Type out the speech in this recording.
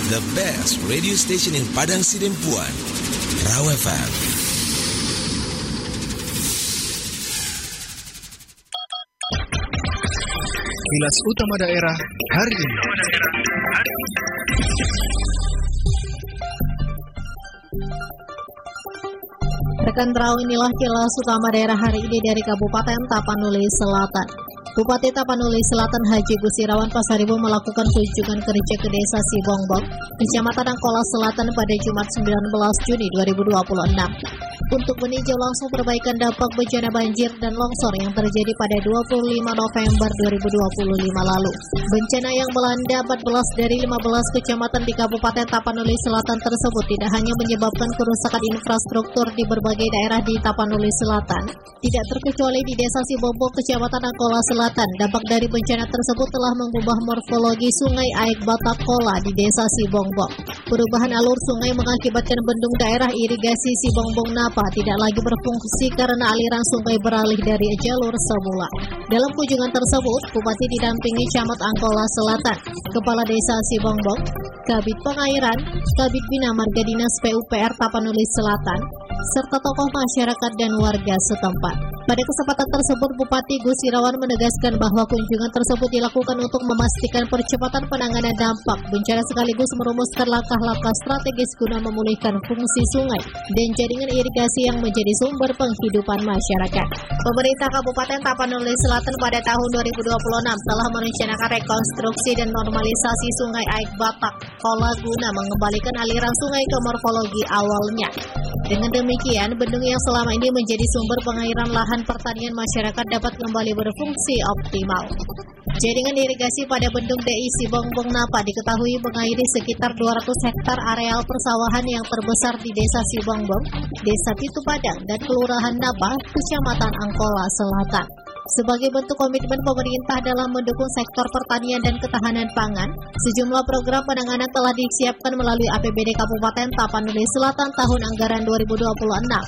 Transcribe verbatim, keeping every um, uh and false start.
the best radio station in Padang Sidempuan, Raw F M. Kilas Utama Daerah hari ini. Rekan Raw, inilah kilas utama daerah hari ini dari Kabupaten Tapanuli Selatan. Bupati Tapanuli Selatan Haji Gusirawan Pasaribu melakukan kunjungan kerja ke Desa Sibongbong, Kecamatan Angkola Selatan pada Jumat sembilan belas Juni dua ribu dua puluh enam untuk meninjau langsung perbaikan dampak bencana banjir dan longsor yang terjadi pada dua puluh lima November dua ribu dua puluh lima lalu. Bencana yang melanda empat belas dari lima belas kecamatan di Kabupaten Tapanuli Selatan tersebut tidak hanya menyebabkan kerusakan infrastruktur di berbagai daerah di Tapanuli Selatan, tidak terkecuali di Desa Sibongbong, Kecamatan Angkola Selatan. Dampak dari bencana tersebut telah mengubah morfologi Sungai Aik Batakola di Desa Sibongbong. Perubahan alur sungai mengakibatkan bendung daerah irigasi Sibongbong Napa tidak lagi berfungsi karena aliran sungai beralih dari jalur semula. Dalam kunjungan tersebut, Bupati didampingi Camat Angkola Selatan, Kepala Desa Sibongbong, Kabid Pengairan, Kabid Bina Marga Dinas P U P R Tapanuli Selatan, serta tokoh masyarakat dan warga setempat. Pada kesempatan tersebut, Bupati Gusirawan menegaskan bahwa kunjungan tersebut dilakukan untuk memastikan percepatan penanganan dampak bencana sekaligus merumuskan langkah-langkah strategis guna memulihkan fungsi sungai dan jaringan irigasi yang menjadi sumber penghidupan masyarakat. Pemerintah Kabupaten Tapanuli Selatan pada tahun dua ribu dua puluh enam telah merencanakan rekonstruksi dan normalisasi Sungai Aik Batakola guna mengembalikan aliran sungai ke morfologi awalnya. Dengan demikian, bendung yang selama ini menjadi sumber pengairan lahan pertanian masyarakat dapat kembali berfungsi optimal. Jaringan irigasi pada bendung D I Sibongbong Napa diketahui mengairi sekitar dua ratus hektar areal persawahan yang terbesar di Desa Sibongbong, Desa Pitu Padang, dan Kelurahan Napa, Kecamatan Angkola Selatan. Sebagai bentuk komitmen pemerintah dalam mendukung sektor pertanian dan ketahanan pangan, sejumlah program penanganan telah disiapkan melalui A P B D Kabupaten Tapanuli Selatan tahun anggaran dua ribu dua puluh enam.